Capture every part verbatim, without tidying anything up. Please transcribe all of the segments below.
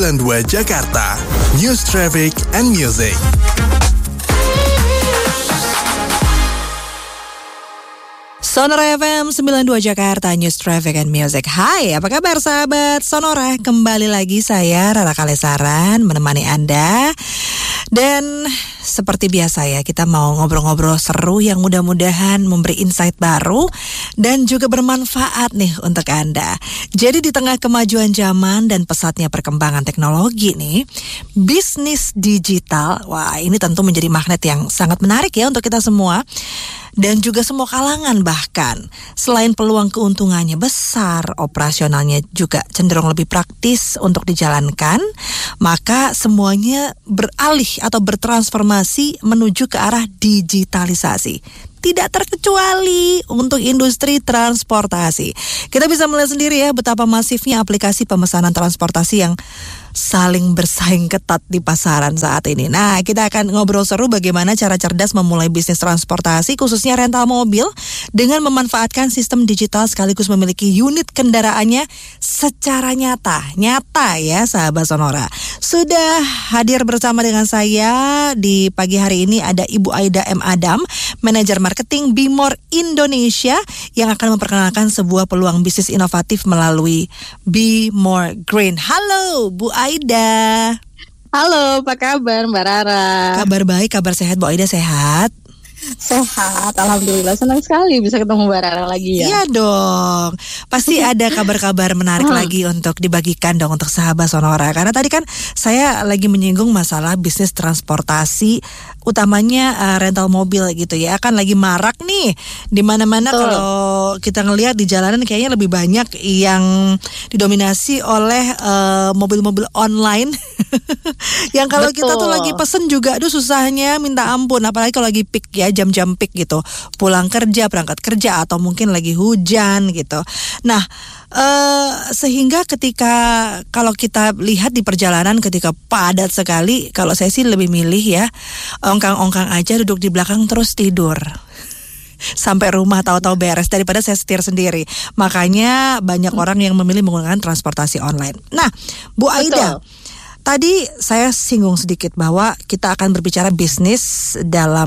sembilan puluh dua Jakarta, News Traffic and Music. Sonora F M sembilan puluh dua Jakarta, News Traffic and Music. Hai, apa kabar sahabat Sonora? Kembali lagi saya Rara Kalesaran menemani Anda. Dan seperti biasa ya, kita mau ngobrol-ngobrol seru yang mudah-mudahan memberi insight baru dan juga bermanfaat nih untuk Anda. Jadi di tengah kemajuan zaman dan pesatnya perkembangan teknologi nih, bisnis digital, wah ini tentu menjadi magnet yang sangat menarik ya untuk kita semua. Dan juga semua kalangan bahkan. Selain peluang keuntungannya besar, operasionalnya juga cenderung lebih praktis untuk dijalankan, maka semuanya beralih atau bertransformasi menuju ke arah digitalisasi. Tidak terkecuali untuk industri transportasi. Kita bisa melihat sendiri ya betapa masifnya aplikasi pemesanan transportasi yang saling bersaing ketat di pasaran saat ini. Nah, kita akan ngobrol seru bagaimana cara cerdas memulai bisnis transportasi, khususnya rental mobil, dengan memanfaatkan sistem digital sekaligus memiliki unit kendaraannya secara nyata. Nyata ya, sahabat Sonora. Sudah hadir bersama dengan saya di pagi hari ini ada Ibu Aida M. Adam, Manajer Marketing Bimor Indonesia, yang akan memperkenalkan sebuah peluang bisnis inovatif melalui Bimor Green. Halo, Bu Aida. Halo, apa kabar Mbak Rara? Kabar baik, kabar sehat. Bu Aida sehat? Sehat, alhamdulillah. Senang sekali bisa ketemu Mbak Rara lagi ya. Iya dong. Pasti ada kabar-kabar menarik hmm. lagi untuk dibagikan dong untuk sahabat Sonora. Karena tadi kan saya lagi menyinggung masalah bisnis transportasi, utamanya uh, rental mobil gitu ya. Kan lagi marak nih. Di mana-mana kalau kita ngelihat di jalanan kayaknya lebih banyak yang didominasi oleh uh, mobil-mobil online. Yang kalau Betul. kita tuh lagi pesen juga aduh susahnya minta ampun, apalagi kalau lagi peak ya, jam-jam peak gitu, pulang kerja, berangkat kerja, atau mungkin lagi hujan gitu. Nah, eh, sehingga ketika kalau kita lihat di perjalanan ketika padat sekali, kalau saya sih lebih milih ya ongkang-ongkang aja, duduk di belakang terus tidur sampai rumah tahu-tahu beres daripada saya setir sendiri. Makanya banyak orang yang memilih menggunakan transportasi online. Nah, Bu Aida, betul. Tadi saya singgung sedikit bahwa kita akan berbicara bisnis dalam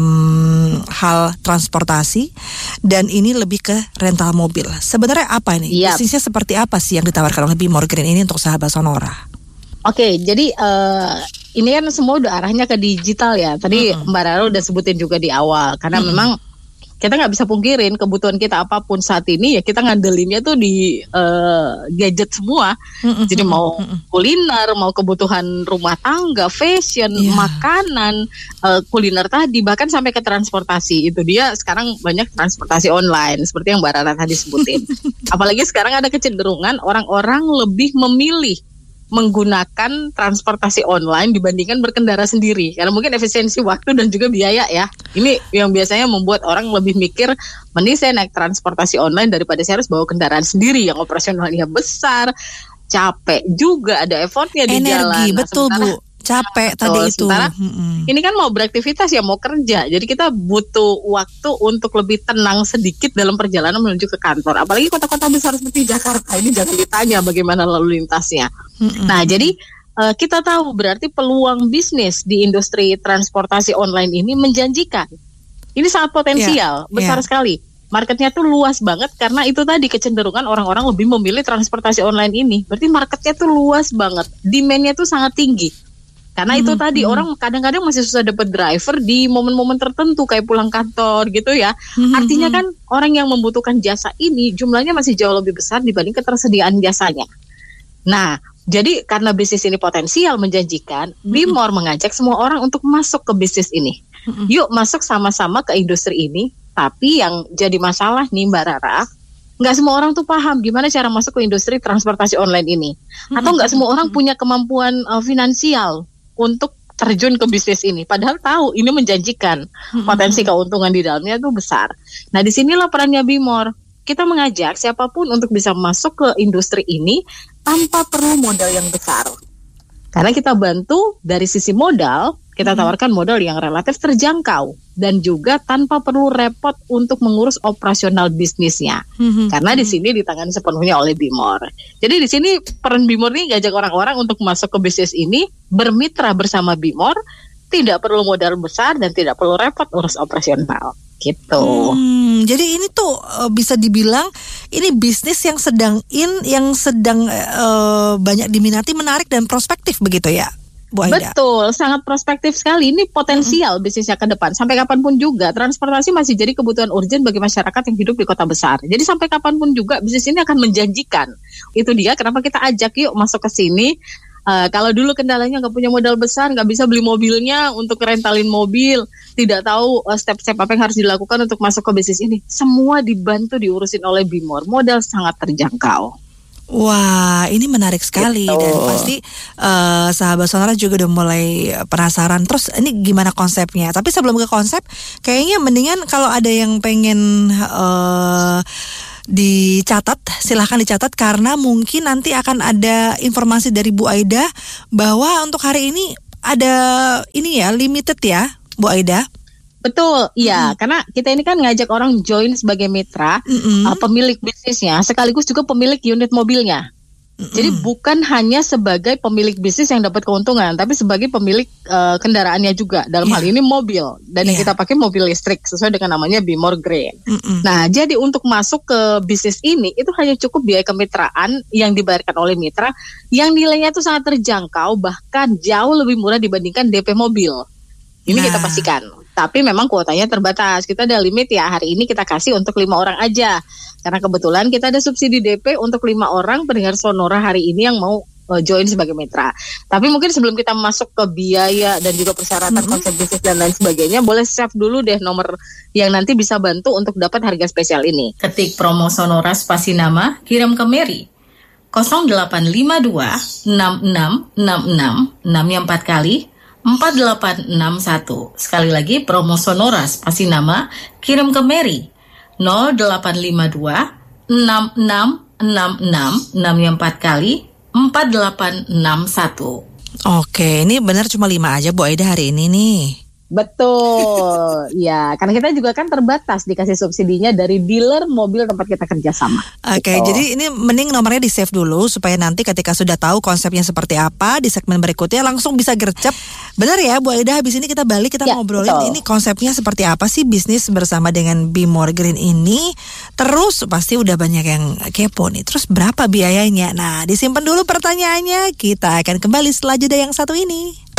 hal transportasi dan ini lebih ke rental mobil. Sebenarnya apa ini? Yep. Bisnisnya seperti apa sih yang ditawarkan oleh Bimor Green ini untuk sahabat Sonora? Oke, jadi uh, ini kan semua udah arahnya ke digital ya. Tadi mm-hmm. Mbak Rara udah sebutin juga di awal. Karena mm-hmm. memang kita nggak bisa pungkirin kebutuhan kita apapun saat ini ya kita ngandelinnya tuh di uh, gadget semua. Mm-mm, Jadi mau mm-mm. kuliner, mau kebutuhan rumah tangga, fashion, yeah. makanan, uh, kuliner tadi, bahkan sampai ke transportasi. Itu dia sekarang banyak transportasi online seperti yang Mbak Rara tadi sebutin. Apalagi sekarang ada kecenderungan orang-orang lebih memilih menggunakan transportasi online dibandingkan berkendara sendiri karena mungkin efisiensi waktu dan juga biaya ya. Ini yang biasanya membuat orang lebih mikir mending saya naik transportasi online daripada saya harus bawa kendaraan sendiri yang operasionalnya besar, capek juga, ada effortnya di energi, jalan. Energi, betul sementara, Bu. Capek betul, tadi itu. Sementara, mm-hmm. ini kan mau beraktivitas ya, mau kerja. Jadi kita butuh waktu untuk lebih tenang sedikit dalam perjalanan menuju ke kantor. Apalagi kota-kota besar seperti Jakarta ini jangan ditanya bagaimana lalu lintasnya. Mm-hmm. Nah, jadi uh, kita tahu berarti peluang bisnis di industri transportasi online ini menjanjikan. Ini sangat potensial, yeah. besar yeah. sekali. Marketnya tuh luas banget karena itu tadi kecenderungan orang-orang lebih memilih transportasi online ini. Berarti marketnya tuh luas banget, demand-nya tuh sangat tinggi. Karena itu hmm, tadi hmm. orang kadang-kadang masih susah dapat driver di momen-momen tertentu kayak pulang kantor gitu ya. Hmm, Artinya kan orang yang membutuhkan jasa ini jumlahnya masih jauh lebih besar dibanding ketersediaan jasanya. Nah, jadi karena bisnis ini potensial menjanjikan, hmm. Bimor mengajak semua orang untuk masuk ke bisnis ini. Hmm. Yuk masuk sama-sama ke industri ini. Tapi yang jadi masalah nih Mbak Rara, nggak semua orang tuh paham gimana cara masuk ke industri transportasi online ini. Atau nggak semua orang punya kemampuan uh, finansial untuk terjun ke bisnis ini, padahal tahu ini menjanjikan, hmm. potensi keuntungan di dalamnya itu besar. Nah, disinilah perannya Bimor. Kita mengajak siapapun untuk bisa masuk ke industri ini tanpa perlu modal yang besar. Karena kita bantu dari sisi modal, Kita tawarkan modal yang relatif terjangkau dan juga tanpa perlu repot untuk mengurus operasional bisnisnya. Mm-hmm. Karena di sini ditangani sepenuhnya oleh Bimor. Jadi di sini peran Bimor ini ngajak orang-orang untuk masuk ke bisnis ini, bermitra bersama Bimor, tidak perlu modal besar dan tidak perlu repot urus operasional. Gitu. Hmm, jadi ini tuh uh, bisa dibilang ini bisnis yang sedang in, yang sedang uh, banyak diminati, menarik dan prospektif begitu ya, Bu Aida? Betul, sangat prospektif sekali. Ini potensial mm-hmm. bisnisnya ke depan. Sampai kapanpun juga transportasi masih jadi kebutuhan urgent bagi masyarakat yang hidup di kota besar. Jadi sampai kapanpun juga bisnis ini akan menjanjikan. Itu dia kenapa kita ajak yuk masuk ke sini. Uh, kalau dulu kendalanya nggak punya modal besar, nggak bisa beli mobilnya untuk rentalin mobil, tidak tahu uh, step-step apa yang harus dilakukan untuk masuk ke bisnis ini. Semua dibantu diurusin oleh Bimor. Modal sangat terjangkau. Wah, ini menarik sekali. Gitu. Dan pasti uh, sahabat Sonora juga udah mulai penasaran. Terus ini gimana konsepnya? Tapi sebelum ke konsep, kayaknya mendingan kalau ada yang pengen uh, dicatat, silahkan dicatat karena mungkin nanti akan ada informasi dari Bu Aida bahwa untuk hari ini ada ini ya limited ya, Bu Aida. Betul, iya, hmm. karena kita ini kan ngajak orang join sebagai mitra, hmm. uh, pemilik bisnisnya, sekaligus juga pemilik unit mobilnya. Hmm. Jadi bukan hanya sebagai pemilik bisnis yang dapat keuntungan, tapi sebagai pemilik uh, kendaraannya juga. Dalam yeah. hal ini mobil, dan yeah. yang kita pakai mobil listrik sesuai dengan namanya Bimor Green. Hmm. Nah, jadi untuk masuk ke bisnis ini itu hanya cukup biaya kemitraan yang dibayarkan oleh mitra, yang nilainya itu sangat terjangkau, bahkan jauh lebih murah dibandingkan D P mobil. Ini nah. kita pastikan. Tapi memang kuotanya terbatas. Kita ada limit ya. Hari ini kita kasih untuk lima orang aja. Karena kebetulan kita ada subsidi D P untuk lima orang pendengar Sonora hari ini yang mau uh, join sebagai mitra. Tapi mungkin sebelum kita masuk ke biaya dan juga persyaratan mm-hmm. konsep bisnis dan lain sebagainya, boleh save dulu deh nomor yang nanti bisa bantu untuk dapat harga spesial ini. Ketik promo Sonora spasi nama, kirim ke Mary nol delapan lima dua enam enam enam enam enam yang empat kali empat delapan enam satu. Sekali lagi promo Sonora spasi nama, kirim ke Mary nol delapan lima dua enam enam enam enam enam yang empat kali empat delapan enam satu. Oke, ini benar cuma lima aja Bu Aida hari ini nih. Betul, ya, karena kita juga kan terbatas dikasih subsidinya dari dealer mobil tempat kita kerjasama. Oke, gitu. Jadi ini mending nomornya di save dulu supaya nanti ketika sudah tahu konsepnya seperti apa di segmen berikutnya langsung bisa gercep. Benar ya Bu Aida, habis ini kita balik kita ya, ngobrolin betul. Ini konsepnya seperti apa sih bisnis bersama dengan Bimor Green ini. Terus pasti udah banyak yang kepo nih. Terus berapa biayanya? Nah, disimpan dulu pertanyaannya. Kita akan kembali setelah jeda yang satu ini.